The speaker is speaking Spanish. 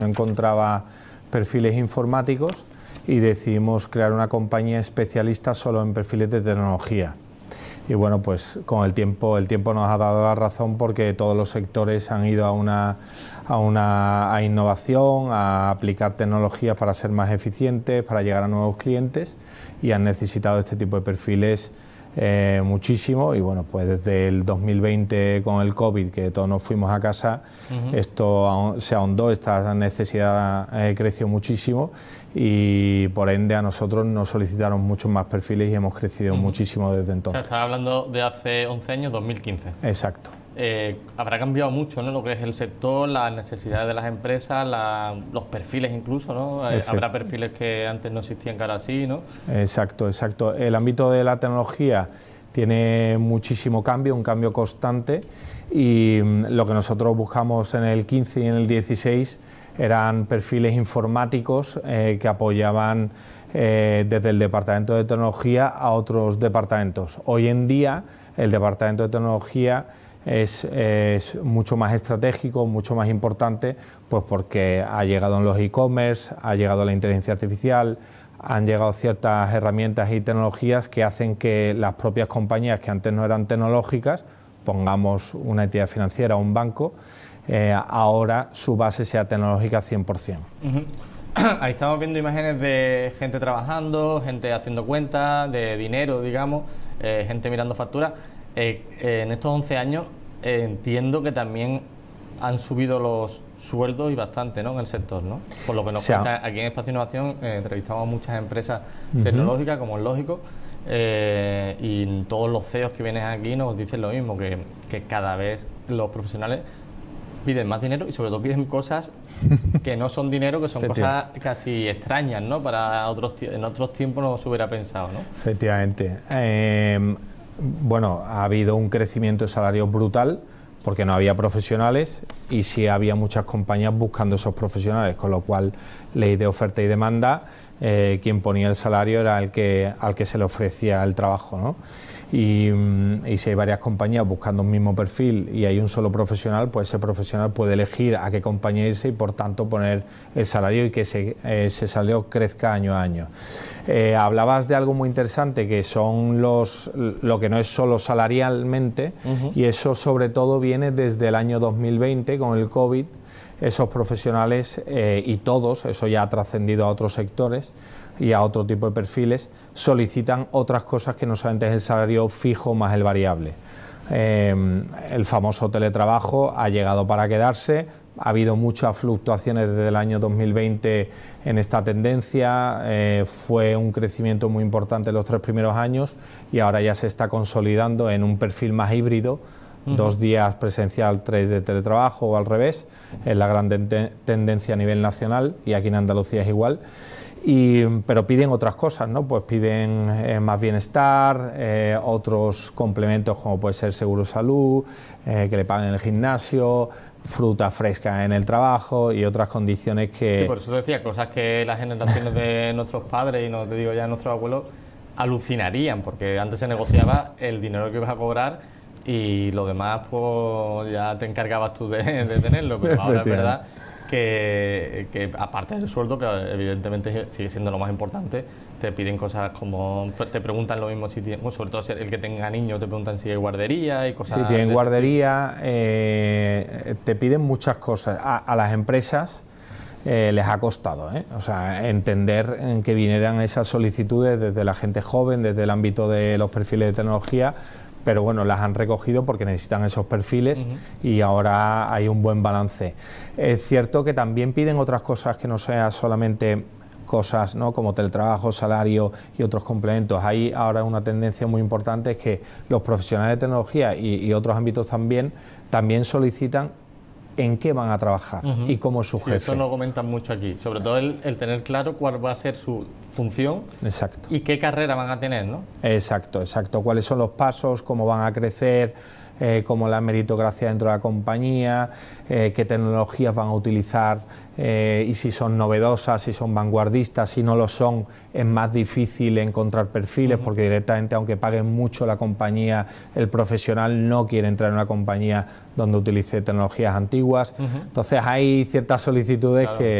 no encontraba perfiles informáticos y decidimos crear una compañía especialista solo en perfiles de tecnología. Y bueno, pues con el tiempo nos ha dado la razón, porque todos los sectores han ido a innovación, a aplicar tecnologías para ser más eficientes, para llegar a nuevos clientes, y han necesitado este tipo de perfiles muchísimo. Y bueno, pues desde el 2020 con el COVID, que todos nos fuimos a casa, esto se ahondó, esta necesidad creció muchísimo, y por ende a nosotros nos solicitaron muchos más perfiles y hemos crecido muchísimo desde entonces. O sea, estás hablando de hace 11 años, 2015. Exacto. Habrá cambiado mucho, ¿no?, lo que es el sector, las necesidades de las empresas, los perfiles incluso, ¿no? Habrá perfiles que antes no existían, que ahora sí, ¿no? Exacto, exacto. El ámbito de la tecnología tiene muchísimo cambio, un cambio constante, y lo que nosotros buscamos en el 15 y en el 16 eran perfiles informáticos que apoyaban desde el departamento de tecnología a otros departamentos. Hoy en día el departamento de tecnología es mucho más estratégico, mucho más importante, pues porque ha llegado en los e-commerce, ha llegado la inteligencia artificial, han llegado ciertas herramientas y tecnologías que hacen que las propias compañías que antes no eran tecnológicas, pongamos una entidad financiera o un banco, ahora su base sea tecnológica 100%. Ahí estamos viendo imágenes de gente trabajando, gente haciendo cuentas, de dinero, digamos, gente mirando facturas. En estos 11 años entiendo que también han subido los sueldos y bastante, ¿no?, en el sector, ¿no? Por lo que nos cuenta aquí en Espacio Innovación, entrevistamos a muchas empresas tecnológicas, como es lógico, y todos los CEOs que vienen aquí nos dicen lo mismo, que cada vez los profesionales piden más dinero y sobre todo piden cosas que no son dinero, que son cosas casi extrañas, ¿no? En otros tiempos no se hubiera pensado, ¿no? Efectivamente. Bueno, ha habido un crecimiento de salarios brutal porque no había profesionales, y sí había muchas compañías buscando esos profesionales, con lo cual, ley de oferta y demanda, quien ponía el salario era al que se le ofrecía el trabajo, ¿no? Y si hay varias compañías buscando un mismo perfil y hay un solo profesional, pues ese profesional puede elegir a qué compañía irse y por tanto poner el salario, y que ese salario crezca año a año. Hablabas de algo muy interesante, que son lo que no es solo salarialmente, y eso sobre todo viene desde el año 2020 con el COVID. Esos profesionales y todos, eso ya ha trascendido a otros sectores y a otro tipo de perfiles, solicitan otras cosas que no solamente es el salario fijo más el variable. El famoso teletrabajo ha llegado para quedarse, ha habido muchas fluctuaciones desde el año 2020 en esta tendencia, fue un crecimiento muy importante en los 3 primeros años, y ahora ya se está consolidando en un perfil más híbrido, 2 días presencial, 3 de teletrabajo, o al revés. Es la gran tendencia a nivel nacional, y aquí en Andalucía es igual. Pero piden otras cosas, ¿no? Pues piden más bienestar, otros complementos como puede ser seguro salud, que le paguen el gimnasio, fruta fresca en el trabajo y otras condiciones que... Sí, por eso te decía, cosas que las generaciones de nuestros padres, y no te digo ya nuestros abuelos, alucinarían, porque antes se negociaba el dinero que ibas a cobrar y lo demás pues ya te encargabas tú de tenerlo, pero ahora es verdad que aparte del sueldo, que evidentemente sigue siendo lo más importante, te piden cosas como, te preguntan lo mismo, si tiene, sobre todo el que tenga niños, te preguntan si hay guardería y cosas. Si tienen guardería, te piden muchas cosas. A las empresas les ha costado, o sea, entender en que vinieran esas solicitudes desde la gente joven, desde el ámbito de los perfiles de tecnología, pero bueno, las han recogido porque necesitan esos perfiles y ahora hay un buen balance. Es cierto que también piden otras cosas que no sean solamente cosas, ¿no?, como teletrabajo, salario y otros complementos. Hay ahora una tendencia muy importante, es que los profesionales de tecnología y otros ámbitos también solicitan en qué van a trabajar y cómo es su jefe. Eso no comentan mucho aquí, sobre todo el tener claro cuál va a ser su función. Exacto. Y qué carrera van a tener, ¿no? Exacto, exacto. Cuáles son los pasos, cómo van a crecer, cómo la meritocracia dentro de la compañía, qué tecnologías van a utilizar y si son novedosas, si son vanguardistas, si no lo son, es más difícil encontrar perfiles porque directamente, aunque paguen mucho la compañía, el profesional no quiere entrar en una compañía donde utilice tecnologías antiguas. Entonces hay ciertas solicitudes que